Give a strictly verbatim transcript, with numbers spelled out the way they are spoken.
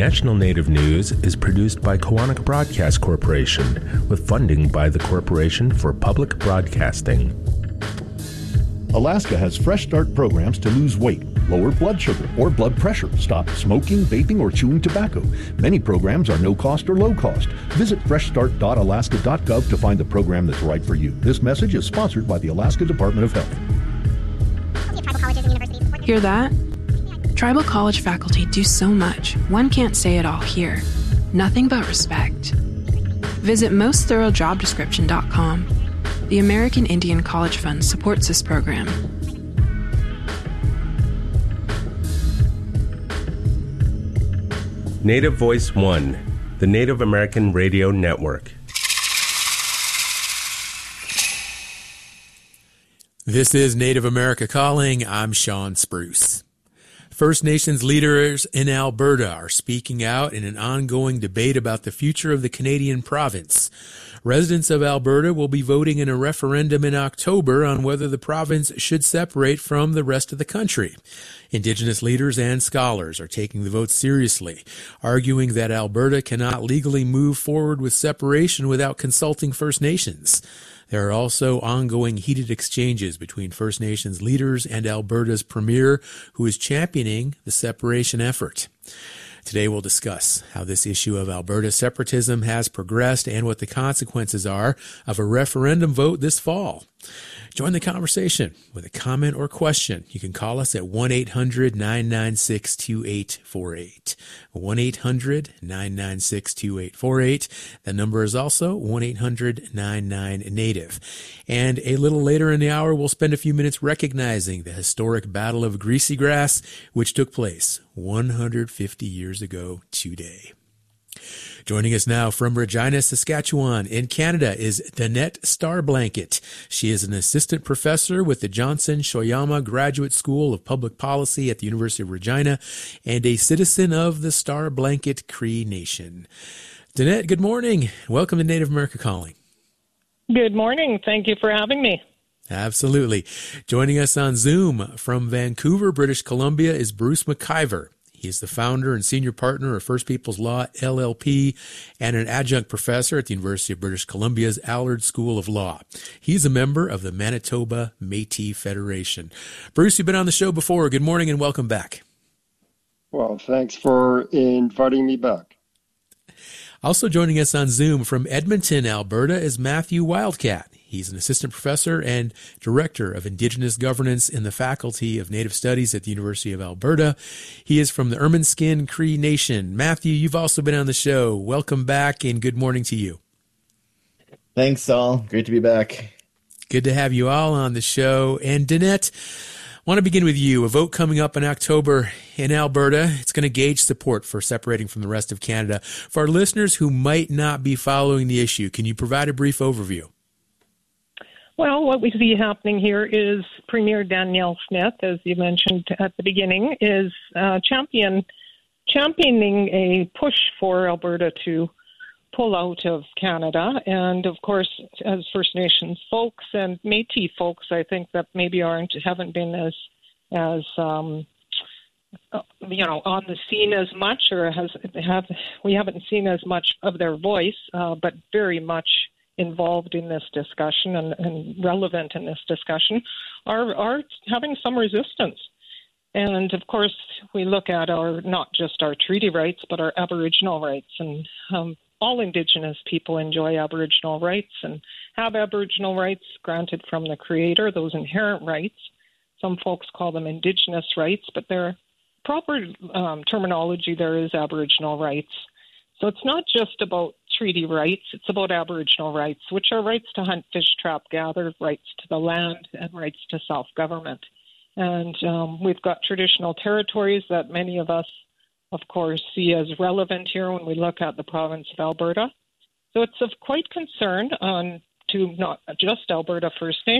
National Native News is produced by Koahnic Broadcast Corporation with funding by the Corporation for Public Broadcasting. Alaska has Fresh Start programs to lose weight, lower blood sugar or blood pressure, stop smoking, vaping, or chewing tobacco. Many programs are no cost or low cost. Visit fresh start dot alaska dot gov to find the program that's right for you. This message is sponsored by the Alaska Department of Health. Hear that? Tribal college faculty do so much, one can't say it all here. Nothing but respect. Visit most thorough job description dot com. The American Indian College Fund supports this program. Native Voice One, the Native American Radio Network. This is Native America Calling. I'm Sean Spruce. First Nations leaders in Alberta are speaking out in an ongoing debate about the future of the Canadian province. Residents of Alberta will be voting in a referendum in October on whether the province should separate from the rest of the country. Indigenous leaders and scholars are taking the vote seriously, arguing that Alberta cannot legally move forward with separation without consulting First Nations. There are also ongoing heated exchanges between First Nations leaders and Alberta's premier, who is championing the separation effort. Today we'll discuss how this issue of Alberta separatism has progressed and what the consequences are of a referendum vote this fall. Join the conversation with a comment or question. You can call us at one eight hundred nine nine six two eight four eight. one eight hundred nine nine six two eight four eight. The number is also one eight hundred nine nine native. And a little later in the hour, we'll spend a few minutes recognizing the historic Battle of Greasy Grass, which took place one hundred fifty years ago today. Joining us now from Regina, Saskatchewan in Canada is Danette Starblanket. She is an assistant professor with the Johnson Shoyama Graduate School of Public Policy at the University of Regina and a citizen of the Starblanket Cree Nation. Danette, good morning. Welcome to Native America Calling. Good morning. Thank you for having me. Absolutely. Joining us on Zoom from Vancouver, British Columbia is Bruce McIver. He is the founder and senior partner of First Peoples Law, L L P, and an adjunct professor at the University of British Columbia's Allard School of Law. He's a member of the Manitoba Métis Federation. Bruce, you've been on the show before. Good morning and welcome back. Well, thanks for inviting me back. Also joining us on Zoom from Edmonton, Alberta, is Matthew Wildcat. He's an assistant professor and director of Indigenous governance in the Faculty of Native Studies at the University of Alberta. He is from the Ermineskin Cree Nation. Matthew, you've also been on the show. Welcome back and good morning to you. Thanks, Saul. Great to be back. Good to have you all on the show. And Danette, I want to begin with you. A vote coming up in October in Alberta. It's going to gauge support for separating from the rest of Canada. For our listeners who might not be following the issue, can you provide a brief overview? Well, what we see happening here is Premier Danielle Smith, as you mentioned at the beginning, is uh, champion championing a push for Alberta to pull out of Canada. And, of course, as First Nations folks and Métis folks, I think that maybe aren't haven't been as, as um, you know, on the scene as much, or has have we haven't seen as much of their voice, uh, but very much involved in this discussion and, and relevant in this discussion, are are having some resistance. And, of course, we look at our not just our treaty rights, but our Aboriginal rights. And um, all Indigenous people enjoy Aboriginal rights and have Aboriginal rights granted from the Creator, those inherent rights. Some folks call them Indigenous rights, but their proper um, terminology there is Aboriginal rights. So it's not just about treaty rights, it's about Aboriginal rights, which are rights to hunt, fish, trap, gather, rights to the land, and rights to self-government. And um, we've got traditional territories that many of us, of course, see as relevant here when we look at the province of Alberta. So it's of quite concern on to not just Alberta First Nations,